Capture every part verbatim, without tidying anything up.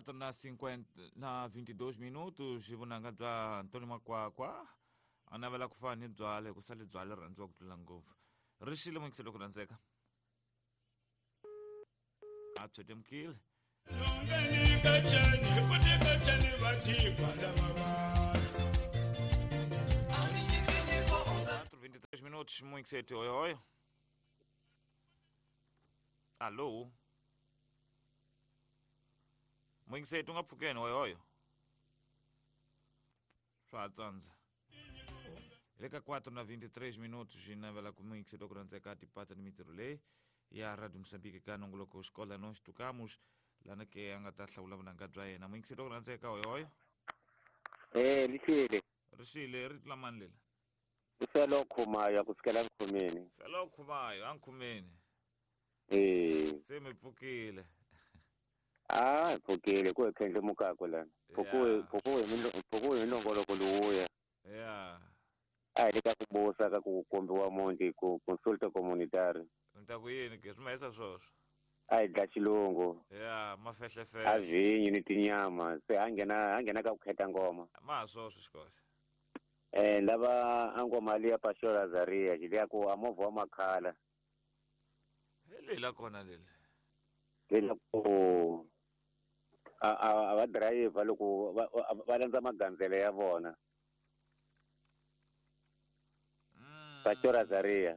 quatro na cinquenta na vinte e dois minutos vunanga bya Antoni Makwakwa a navela ku fana ni byale ku sale byale rhandziwa ku tlula ngopfu ri xile muingiselo ku rhandzeka a tshwetemukile vinte e três minutos muingiseti oyo oyo allo muingiseti u nga pfukeni oyo oyo swa tsandza le ka quatro na vinte e três minutos ji navela ku muingiseti ku rhandzeka tipata ni mitirho leyi ya Radio Moçambique ka nongoloko xikola no xitukamus lana ke a nga ta hlawula vunanga bya yena muingiseti ku rhandzeka oyo oyo Eh lixile rixile ri tla mani lela Felo Khumayo kusukela Nkhumeni. Felo Khumayo a Nkhumeni Eh se mi pfukile ah pfukile ku ekhendle mukako lana pfukuwe pfukuwe pfukuwe nongoloko luya yeah ai leka ku bosa ka ku kombiwa monti ku consulta comunitaria nta ku yini ke swi mahisa swoswo ai dla xilungu yeah mafehlefehle avinyi ni tinyama se hangena hangena ka ku kheta ngoma ma swoswo xikoxe eh lava angoma liya Pastor Azaria liya ku amovha wa makhala lela kona lele lena ku a a va driver loko va landza magandzelo ya vona Pastor Azaria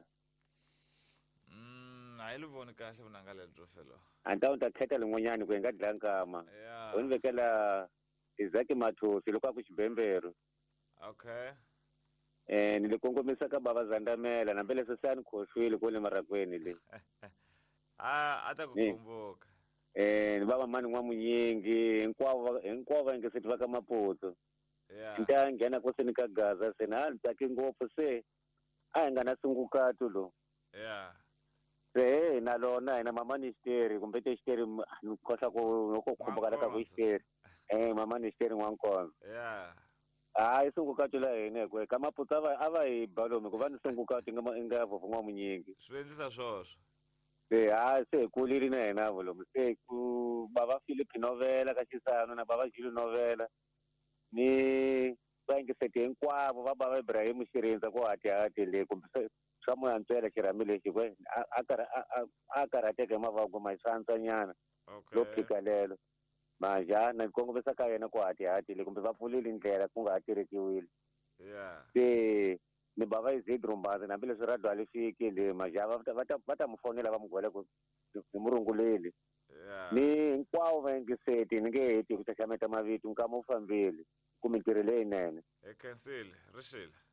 mm a yi li voni kahle vunanga lebyo felo anta u ta kheta lin'wanyani ku hi nga dlankama u ni vekela Isaac Mathosi loko a ku xibembero okay eh ni le kongomisa ka baba Zandamela na mbele se sani khohlwile ku le marakweni le ah ata ku khomboka eh ni baba mani n'wamunyingi hinkwavo hinkwavo ingeseti va ka Maputso yeah nta nghena ku seni ka Gaza se na tsaki ngopfu se a hi nga na sungukato lo yeah se na lona ina mama ni xiteri kumbe te xiteri ni khohla ku loko khomboka ka ku xiteri eh mama ni xiteri n'wankonzo yeah hayi sungukato la hina ku ka Maputso ava ava hi balomi ku va ni sungukato nga nga vovo n'wamunyingi swi endlisa swoswo se ha se kuliri na yena volomu se ku baba Philip Novela ka Xisano na baba Julie Novela ni va ingiseti hinkwavo va baba Ibrahim Xirinza ku hati hati le kumbe swa moya ntswela xirami lexi kwe a karha a karhateke mavoko masansa nyana lo phika lelo manja na kongomisa ka yena ku hati hati le kumbe va pfulile ndlela ku nga ha tirhekiwile yeah se ni bava Isidro Mbazi na mbele radio alifikile manja va ta va ta mufonela va mugwele ku ni murunguleli yeah ni hinkwavo va ingiseti ni nge heti ku xaxameta mavito nkama u fambile ku mintirho leyinene e cancel rixile